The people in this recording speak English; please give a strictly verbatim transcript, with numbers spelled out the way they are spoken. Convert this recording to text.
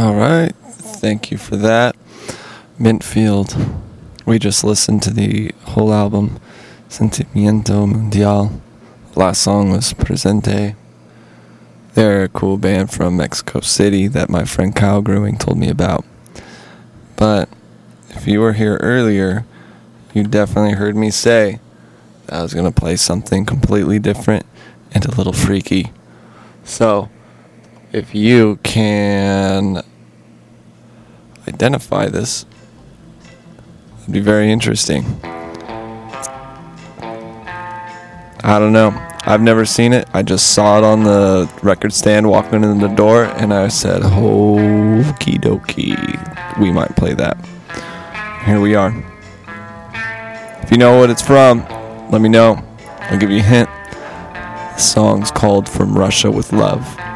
All right. Thank you for that. Mintfield. We just listened to the whole album, Sentimiento Mundial. Last song was Presente. They're a cool band from Mexico City that my friend Kyle Grewing told me about. But if you were here earlier, you definitely heard me say that I was going to play something completely different and a little freaky. So, if you can identify this, it'd be very interesting. I don't know. I've never seen it. I just saw it on the record stand walking in the door, and I said, okie dokie, we might play that. Here we are. If you know what it's from, let me know. I'll give you a hint. The song's called From Russia with Love.